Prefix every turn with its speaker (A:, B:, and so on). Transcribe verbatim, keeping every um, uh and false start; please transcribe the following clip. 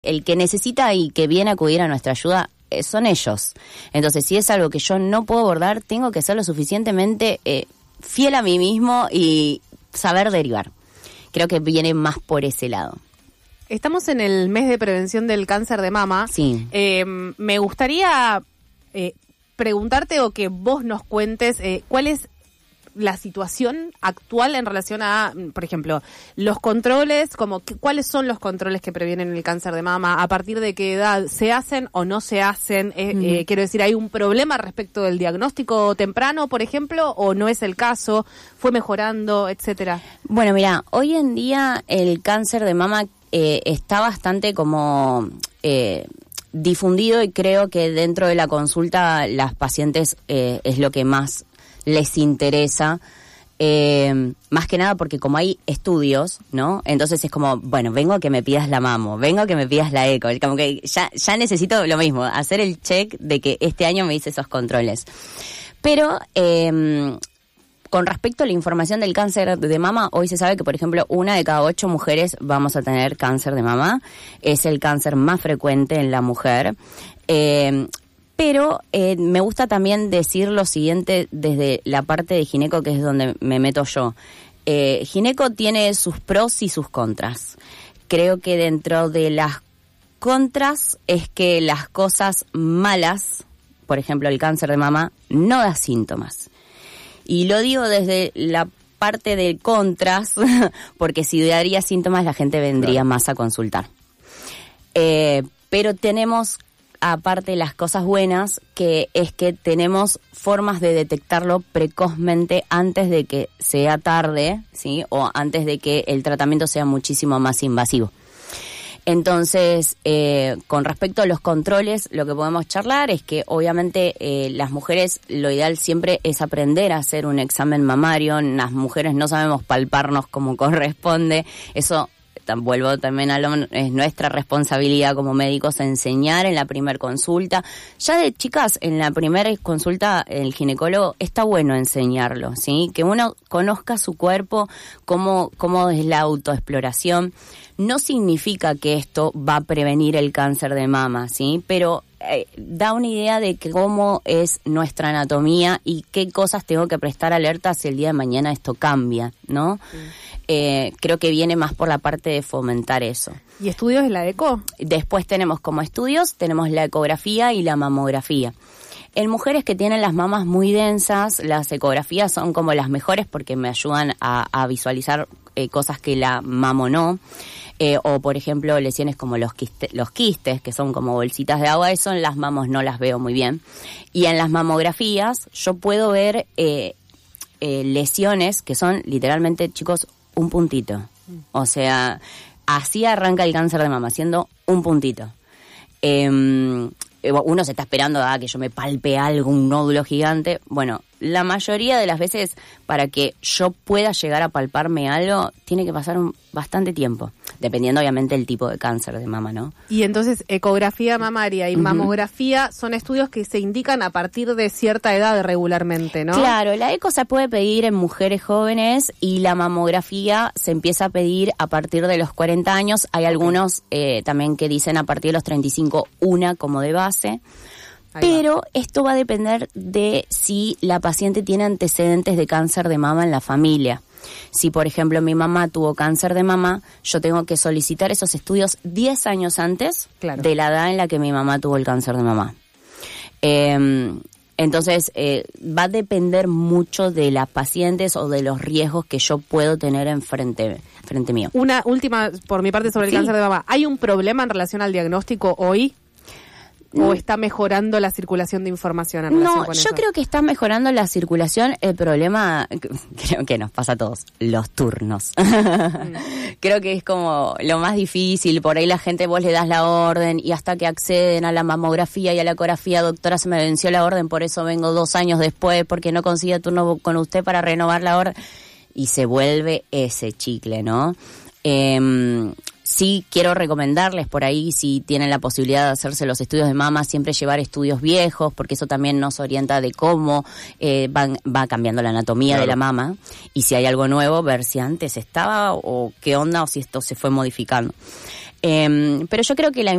A: El que necesita y que viene a acudir a nuestra ayuda eh, son ellos. Entonces, si es algo que yo no puedo abordar, tengo que ser lo suficientemente eh, fiel a mí mismo y saber derivar. Creo que viene más por ese lado.
B: Estamos en el mes de prevención del cáncer de mama.
A: Sí.
B: Eh, me gustaría eh, preguntarte o que vos nos cuentes eh, cuál es la situación actual en relación a, por ejemplo, los controles, como que, cuáles son los controles que previenen el cáncer de mama, a partir de qué edad se hacen o no se hacen. Eh, mm. eh, quiero decir, ¿hay un problema respecto del diagnóstico temprano, por ejemplo, o no es el caso? ¿Fue mejorando, etcétera?
A: Bueno, mira, hoy en día el cáncer de mama eh, está bastante como eh, difundido, y creo que dentro de la consulta las pacientes eh, es lo que más les interesa, eh, más que nada porque como hay estudios, ¿no? Entonces es como, bueno, vengo a que me pidas la mamo, vengo a que me pidas la eco, como que ya, ya necesito lo mismo, hacer el check de que este año me hice esos controles. Pero, eh, con respecto a la información del cáncer de mama, hoy se sabe que, por ejemplo, una de cada ocho mujeres vamos a tener cáncer de mama. Es el cáncer más frecuente en la mujer. Eh, Pero eh, me gusta también decir lo siguiente desde la parte de gineco, que es donde me meto yo. Eh, gineco tiene sus pros y sus contras. Creo que dentro de las contras es que las cosas malas, por ejemplo el cáncer de mama, no da síntomas. Y lo digo desde la parte de contras, porque si daría síntomas la gente vendría claro. más a consultar. Eh, pero tenemos aparte las cosas buenas, que es que tenemos formas de detectarlo precozmente antes de que sea tarde, ¿sí? O antes de que el tratamiento sea muchísimo más invasivo. Entonces, eh, con respecto a los controles, lo que podemos charlar es que obviamente eh, las mujeres, lo ideal siempre es aprender a hacer un examen mamario. Las mujeres no sabemos palparnos como corresponde, eso vuelvo también a lo, es nuestra responsabilidad como médicos enseñar en la primer consulta. Ya de chicas, en la primera consulta el ginecólogo está bueno enseñarlo, ¿sí? Que uno conozca su cuerpo, cómo, cómo es la autoexploración. No significa que esto va a prevenir el cáncer de mama, ¿sí? Pero eh, da una idea de que cómo es nuestra anatomía y qué cosas tengo que prestar alerta si el día de mañana esto cambia, ¿no? Sí. Eh, creo que viene más por la parte de fomentar eso.
B: ¿Y estudios de la eco?
A: Después tenemos como estudios, tenemos la ecografía y la mamografía. En mujeres que tienen las mamas muy densas, las ecografías son como las mejores porque me ayudan a, a visualizar eh, cosas que la mamo no. Eh, o, por ejemplo, lesiones como los, quiste, los quistes, que son como bolsitas de agua, eso en las mamos no las veo muy bien. Y en las mamografías yo puedo ver eh, eh, lesiones que son literalmente, chicos, un puntito. O sea, así arranca el cáncer de mama, siendo un puntito. Eh, uno se está esperando a que yo me palpe algo, un nódulo gigante. Bueno, la mayoría de las veces para que yo pueda llegar a palparme algo, tiene que pasar un, bastante tiempo. Dependiendo obviamente del tipo de cáncer de mama, ¿no?
B: Y entonces ecografía mamaria y uh-huh. mamografía son estudios que se indican a partir de cierta edad regularmente, ¿no?
A: Claro, la eco se puede pedir en mujeres jóvenes y la mamografía se empieza a pedir a partir de los cuarenta años. Hay algunos eh, también que dicen a partir de los treinta y cinco una como de base. Ahí Pero va. Esto va a depender de si la paciente tiene antecedentes de cáncer de mama en la familia. Si, por ejemplo, mi mamá tuvo cáncer de mama, yo tengo que solicitar esos estudios diez años antes claro. de la edad en la que mi mamá tuvo el cáncer de mama. Eh, entonces, eh, va a depender mucho de las pacientes o de los riesgos que yo puedo tener enfrente, frente mío.
B: Una última, por mi parte, sobre el sí. cáncer de mama. ¿Hay un problema en relación al diagnóstico hoy? ¿O está mejorando la circulación de información en relación
A: no,
B: con
A: eso?
B: No,
A: yo creo que está mejorando la circulación. El problema, creo que nos pasa a todos, los turnos. Mm. Creo que es como lo más difícil. Por ahí la gente, vos le das la orden y hasta que acceden a la mamografía y a la ecografía, doctora, se me venció la orden, por eso vengo dos años después, porque no consigue turno con usted para renovar la orden. Y se vuelve ese chicle, ¿no? Eh... Sí, quiero recomendarles por ahí, si tienen la posibilidad de hacerse los estudios de mama, siempre llevar estudios viejos, porque eso también nos orienta de cómo eh, van, va cambiando la anatomía claro. de la mama. Y si hay algo nuevo, ver si antes estaba o qué onda o si esto se fue modificando. Eh, pero yo creo que la